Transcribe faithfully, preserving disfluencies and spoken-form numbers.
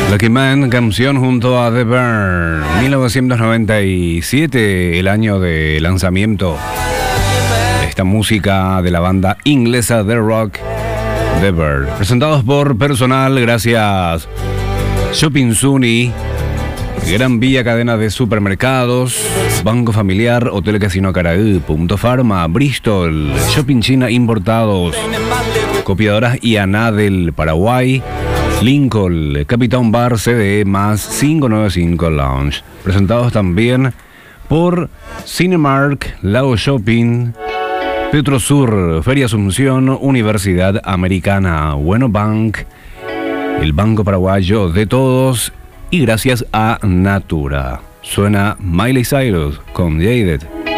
Lucky Man, canción junto a The Burn, mil novecientos noventa y siete, el año de lanzamiento de esta música de la banda inglesa de rock The Burn. Presentados por personal, gracias Shopping Suni, Gran Vía Cadena de Supermercados, Banco Familiar, Hotel Casino Caraí, Punto Pharma, Bristol, Shopping China Importados, Copiadoras Ianá del Paraguay, Lincoln, Capitán Bar C D E más cinco noventa y cinco Lounge. Presentados también por Cinemark, Lago Shopping, Petrosur, Feria Asunción, Universidad Americana, Bueno Bank, el Banco Paraguayo de Todos y gracias a Natura. Suena Miley Cyrus con Jaded.